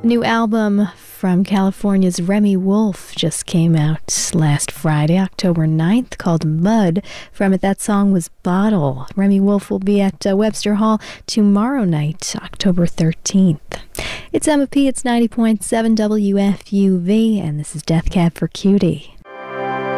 New album from California's Remy Wolf just came out last Friday, October 9th, called Mud. From it, that song was Bottle. Remy Wolf will be at Webster Hall tomorrow night, October 13th. It's MOP, it's 90.7 WFUV, and this is Death Cab for Cutie.